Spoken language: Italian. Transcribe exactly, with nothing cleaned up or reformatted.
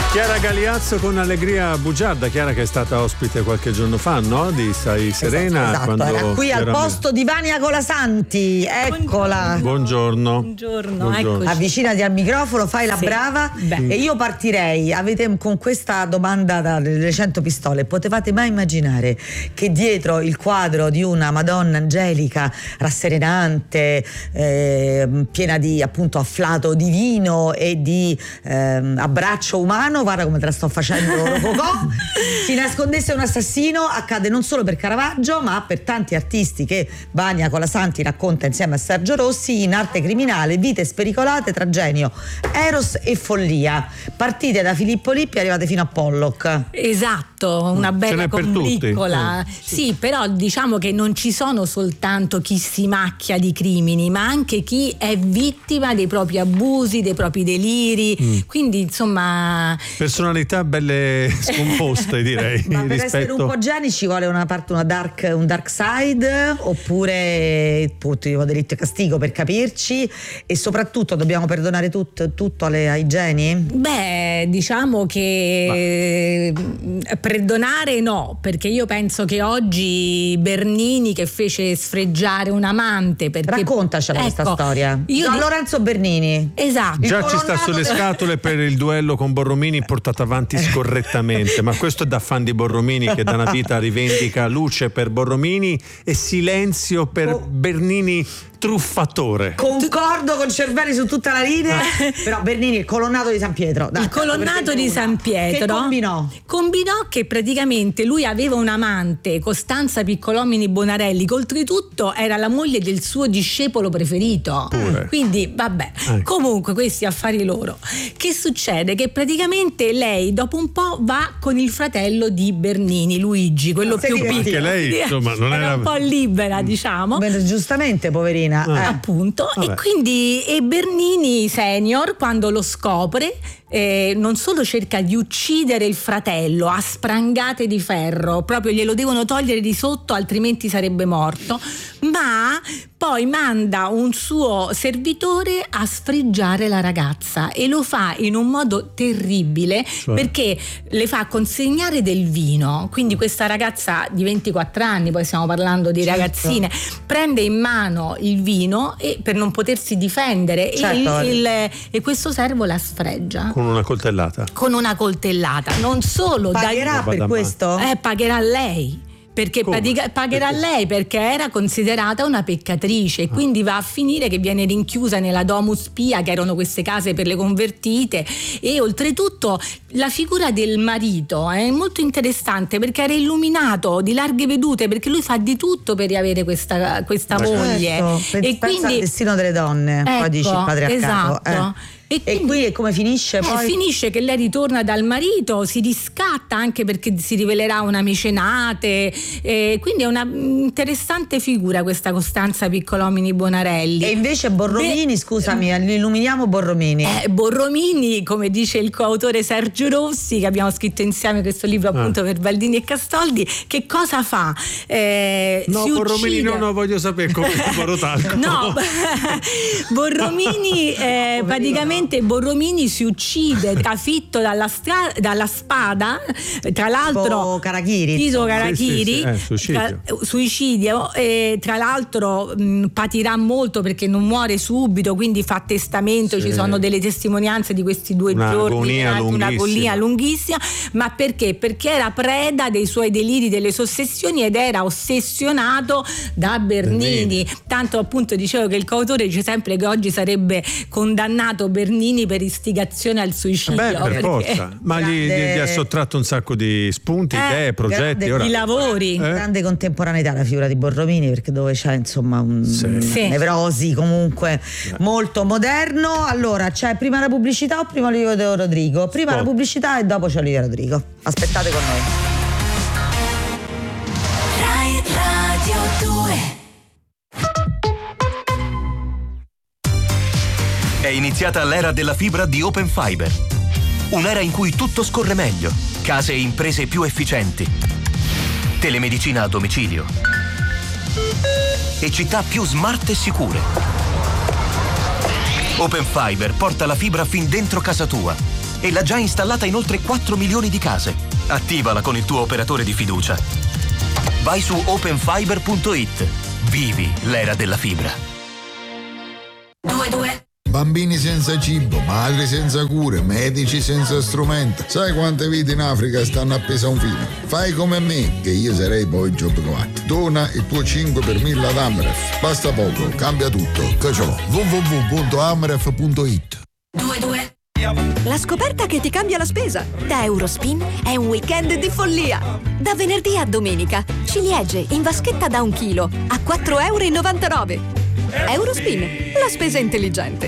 Chiara Galeazzo con Allegria bugiarda. Chiara che è stata ospite qualche giorno fa, no? Di Stai Serena. Esatto, esatto. Era qui al posto di Vania Colasanti. Eccola. Buongiorno. Buongiorno, Buongiorno. eccoci. Avvicinati al microfono, fai la Sì. brava. Beh. E io partirei. Avete con questa domanda dalle cento pistole, potevate mai immaginare che dietro il quadro di una Madonna angelica rasserenante, eh, piena di appunto afflato divino e di eh, abbraccio umano, guarda come te la sto facendo rococò, si nascondesse un assassino? Accade non solo per Caravaggio ma per tanti artisti che Vania Colasanti racconta insieme a Sergio Rossi in Arte criminale, vite spericolate tra genio, eros e follia. Partite da Filippo Lippi e arrivate fino a Pollock. Esatto, una bella combriccola. Eh, sì. Sì, però diciamo che non ci sono soltanto chi si macchia di crimini, ma anche chi è vittima dei propri abusi, dei propri deliri. Mm. Quindi insomma personalità belle scomposte, direi. Ma per rispetto... essere un po' geni ci vuole una parte, una dark, un dark side, oppure appunto delitto e castigo, per capirci, e soprattutto dobbiamo perdonare tutto, tutto alle, ai geni? Beh, diciamo che Ma... perdonare no, perché io penso che oggi Bernini, che fece sfregiare un amante, perché... raccontacela, ecco, questa storia. Io Gian di... Lorenzo Bernini. Esatto. Già ci sta sulle scatole per il duello con Borromini, portato avanti scorrettamente, ma questo è da fan di Borromini, che da una vita rivendica luce per Borromini e silenzio per oh. Bernini truffatore. Concordo con Cervelli su tutta la linea, però Bernini, il colonnato di San Pietro. Dai, il colonnato di San Pietro. Che combinò? Combinò che praticamente lui aveva un amante, Costanza Piccolomini Bonarelli, che oltretutto era la moglie del suo discepolo preferito. Pure. Quindi vabbè, ecco. Comunque questi affari loro. Che succede? Che praticamente lei dopo un po' va con il fratello di Bernini, Luigi, quello non più piccolo. Anche lei insomma non era, era un po' libera, diciamo. Beh, giustamente, poverina. Eh. Appunto. Vabbè. E quindi e Bernini senior, quando lo scopre, eh, non solo cerca di uccidere il fratello a sprangate di ferro, proprio glielo devono togliere di sotto altrimenti sarebbe morto, ma poi manda un suo servitore a sfregiare la ragazza e lo fa in un modo terribile, cioè? Perché le fa consegnare del vino, quindi questa ragazza di ventiquattro anni, poi stiamo parlando di certo. ragazzine, prende in mano il vino e per non potersi difendere, certo. e, il, il, e questo servo la sfregia con una coltellata con una coltellata non solo pagherà da, per questo? Eh, pagherà lei, perché pagherà perché? lei perché era considerata una peccatrice, e quindi va a finire che viene rinchiusa nella Domus Pia, che erano queste case per le convertite. E oltretutto la figura del marito è molto interessante, perché era illuminato, di larghe vedute, perché lui fa di tutto per riavere questa, questa certo. moglie. Pensa, e quindi al destino delle donne, ecco, poi dici il patriarcato. Esatto. Eh. E, e qui come finisce? Eh, poi? Finisce che lei ritorna dal marito, si riscatta anche perché si rivelerà una mecenate, eh, quindi è una interessante figura questa Costanza Piccolomini Bonarelli. E invece Borromini, Beh, scusami, illuminiamo Borromini. Eh, Borromini, come dice il coautore Sergio Rossi, che abbiamo scritto insieme questo libro appunto ah. per Baldini e Castoldi, che cosa fa? Eh, no, si Borromini uccide. no, no, voglio sapere come Borotalco. No, Borromini eh, praticamente Borromini si uccide trafitto dalla, stra- dalla spada, tra l'altro Karachiri, Tito Karachiri, sì, sì, sì. Eh, suicidio, tra, suicidio e tra l'altro mh, patirà molto perché non muore subito, quindi fa testamento, sì. Ci sono delle testimonianze di questi due una giorni, agonia una agonia lunghissima. Ma perché? Perché era preda dei suoi deliri, delle sue ossessioni, ed era ossessionato da Bernini, Bernini. Tanto appunto dicevo che il coautore dice sempre che oggi sarebbe condannato Bernini per istigazione al suicidio. Beh, per forza. Ma gli, gli, gli ha sottratto un sacco di spunti, eh, idee, progetti, ora. Di lavori. Eh? Grande contemporaneità la figura di Borromini, perché dove c'è insomma un sì. Sì. nevrosi comunque Beh. molto moderno. Allora, c'è prima la pubblicità o prima Olivia Rodrigo? Prima Spot. la pubblicità e dopo c'è Olivia Rodrigo. Aspettate con noi. Rai Radio due. È iniziata l'era della fibra di Open Fiber. Un'era in cui tutto scorre meglio, case e imprese più efficienti, telemedicina a domicilio e città più smart e sicure. Open Fiber porta la fibra fin dentro casa tua e l'ha già installata in oltre quattro milioni di case. Attivala con il tuo operatore di fiducia. Vai su open fiber punto it. Vivi l'era della fibra. due due Bambini senza cibo, madri senza cure, medici senza strumenti. Sai quante vite in Africa stanno appese a un filo? Fai come me, che io sarei poi Job Coat. Dona il tuo cinque per mille ad Amref. Basta poco, cambia tutto. Che ce l'ho? w w w punto amref punto it. due due La scoperta che ti cambia la spesa. Da Eurospin è un weekend di follia. Da venerdì a domenica, ciliegie in vaschetta da un chilo a quattro e novantanove euro. Eurospin, la spesa intelligente.